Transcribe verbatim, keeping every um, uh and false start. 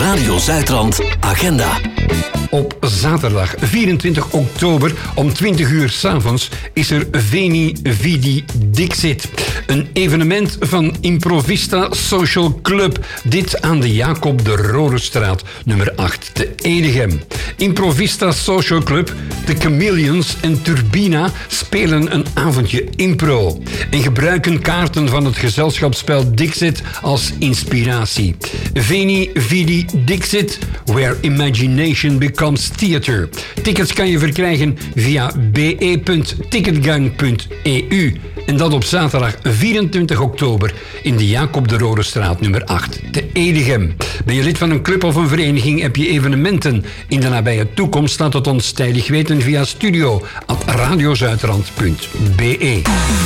Radio Zuidrand agenda. Op zaterdag vierentwintig oktober om twintig uur 's avonds is er Veni Vidi Dixit. Een evenement van Improvista Social Club. Dit aan de Jacob de Rodestraat, nummer acht, te Edegem. Improvista Social Club, de Chameleons en Turbina spelen een avondje impro. En gebruiken kaarten van het gezelschapsspel Dixit als inspiratie. Veni Vidi Dixit, where imagination becomes theater. Tickets kan je verkrijgen via b e punt ticketgang punt e u. En dat op zaterdag vierentwintig oktober in de Jacob de Rodestraat nummer acht te Edegem. Ben je lid van een club of een vereniging, heb je evenementen in de nabije toekomst, laat het ons tijdig weten via studio at radiozuidrand punt b e.